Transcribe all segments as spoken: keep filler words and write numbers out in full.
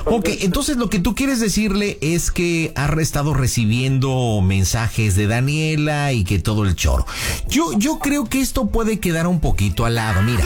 Ok, entonces lo que tú quieres decirle es que has estado recibiendo mensajes de Daniela y que todo el choro. Yo, yo creo que esto puede quedar un poquito al lado, mira.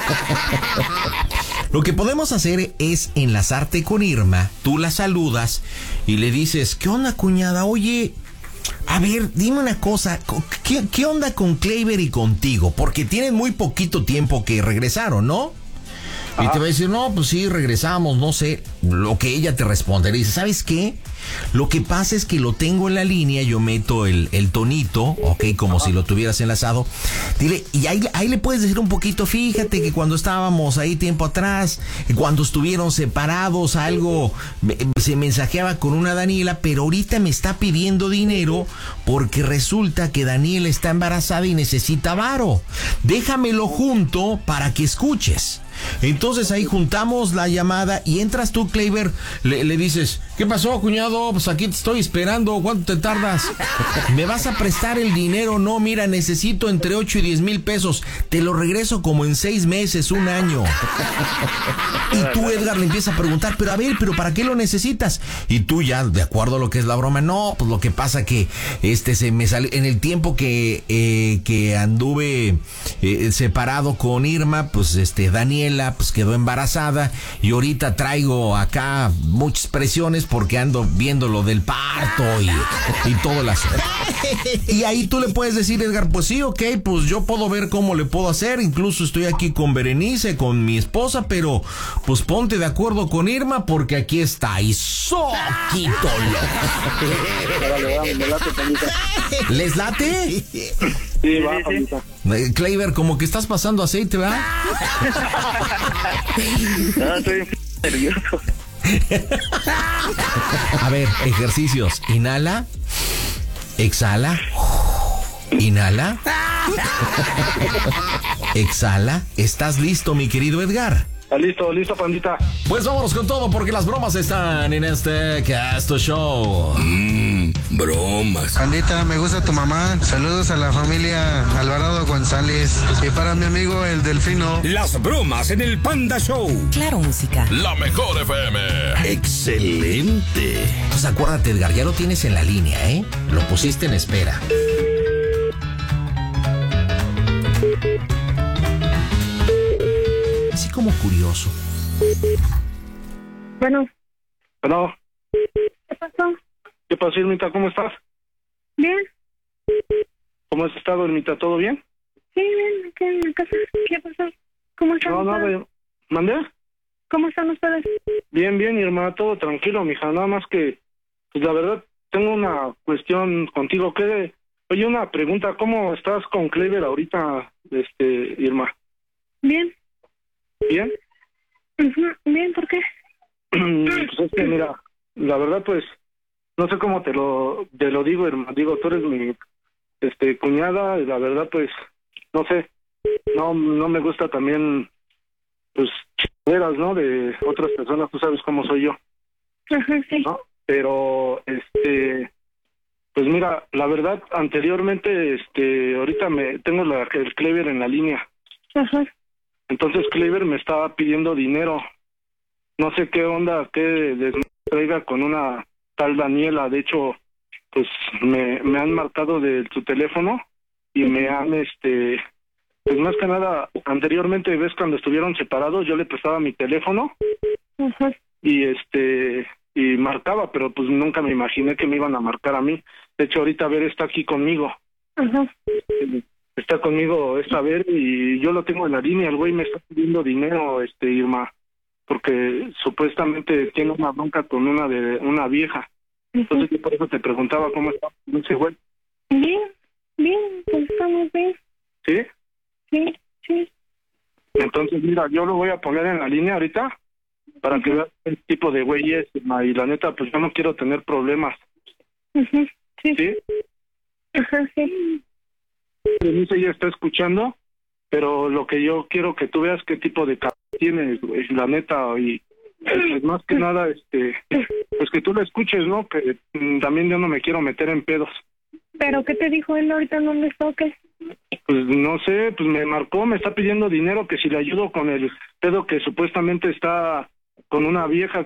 Lo que podemos hacer es enlazarte con Irma, tú la saludas y le dices, ¿qué onda, cuñada? Oye, a ver, dime una cosa, ¿qué, qué onda con Kleiber y contigo? Porque tienen muy poquito tiempo que regresaron, ¿no? Y te va a decir, no, pues sí, regresamos, no sé. Lo que ella te responde, le dice, ¿sabes qué? Lo que pasa es que lo tengo en la línea, yo meto el, el tonito, ok, como Ajá. si lo tuvieras enlazado. Dile, y ahí, ahí le puedes decir un poquito, fíjate que cuando estábamos ahí tiempo atrás, cuando estuvieron separados, algo se mensajeaba con una Daniela, pero ahorita me está pidiendo dinero porque resulta que Daniela está embarazada y necesita varo. Déjamelo junto para que escuches. Entonces ahí juntamos la llamada y entras tú, Kleiber, le, le dices, ¿qué pasó, cuñado? Pues aquí te estoy esperando, ¿cuánto te tardas? ¿Me vas a prestar el dinero? No, mira, necesito entre ocho y diez mil pesos, te lo regreso como en seis meses, un año. Y tú, Edgar, le empiezas a preguntar, pero a ver, ¿pero para qué lo necesitas? Y tú ya, de acuerdo a lo que es la broma, no, pues lo que pasa que este se me salió, en el tiempo que, eh, que anduve eh, separado con Irma, pues este, Daniel pues quedó embarazada y ahorita traigo acá muchas presiones porque ando viendo lo del parto y, y todo el asunto. Y ahí tú le puedes decir, Edgar, pues sí, ok, pues yo puedo ver cómo le puedo hacer, incluso estoy aquí con Berenice, con mi esposa, pero pues ponte de acuerdo con Irma porque aquí está y soquito. ¿Les late? Sí, va, Pablito. Kleiber, como que estás pasando aceite, ¿verdad? No, estoy nervioso. A ver, ejercicios. Inhala. Exhala. Inhala. Exhala. ¿Estás listo, mi querido Edgar? Está listo, listo, pandita. Pues vámonos con todo porque las bromas están en este Casto Show. Mmm, bromas. Pandita, me gusta tu mamá. Saludos a la familia Alvarado González. Y para mi amigo el Delfino. Las bromas en el Panda Show. Claro, música. La mejor F M. Excelente. Pues acuérdate, Edgar, ya lo tienes en la línea, ¿eh? Lo pusiste en espera. Así como curioso. Bueno. Bueno. ¿Qué pasó? ¿Qué pasó, Irmita? ¿Cómo estás? Bien. ¿Cómo has estado, Irmita? ¿Todo bien? Sí, bien, aquí en la casa. ¿Qué pasó? ¿Cómo están No, ustedes? nada. ¿Mandé? ¿Cómo están ustedes? Bien, bien, Irma, todo tranquilo, mija. Nada más que, pues la verdad, tengo una cuestión contigo. ¿Qué? Oye, una pregunta. ¿Cómo estás con Kleiber ahorita, este, Irma? Bien. ¿Bien? Uh-huh. Bien, ¿por qué? Pues es que, mira, la verdad, pues, no sé cómo te lo te lo digo, hermano. Digo, tú eres mi este cuñada y la verdad, pues, no sé. No no me gusta también, pues, chingaderas, ¿no? De otras personas, tú sabes cómo soy yo. Ajá, sí. ¿No? Pero, este, pues mira, la verdad, anteriormente, este, ahorita me tengo la, el Kleiber en la línea. Ajá. Entonces Kleiber me estaba pidiendo dinero. No sé qué onda, qué traiga con una tal Daniela. De hecho, pues me, me han marcado de su teléfono y me han, este, pues más que nada, anteriormente, ves, cuando estuvieron separados, yo le prestaba mi teléfono. Ajá. Y este, y marcaba, pero pues nunca me imaginé que me iban a marcar a mí. De hecho, ahorita a ver está aquí conmigo. Ajá. Está conmigo esta vez y yo lo tengo en la línea. El güey me está pidiendo dinero, este, Irma, porque supuestamente tiene una bronca con una de una vieja. Entonces yo por eso te preguntaba cómo está ese güey. Bien, bien, pues estamos bien. ¿Sí? Sí, sí. Entonces, mira, yo lo voy a poner en la línea ahorita para que veas el tipo de güey es, Irma, y la neta, pues yo no quiero tener problemas. Uh-huh. Sí. ¿Sí? Ajá, sí. Denise ya está escuchando, pero lo que yo quiero que tú veas qué tipo de c*** tienes, güey, la neta, y pues, más que nada, este, pues que tú lo escuches, ¿no? Que mm, también yo no me quiero meter en pedos. ¿Pero qué te dijo él ahorita? ¿No me toques? Pues no sé, pues me marcó, me está pidiendo dinero, que si le ayudo con el pedo que supuestamente está con una vieja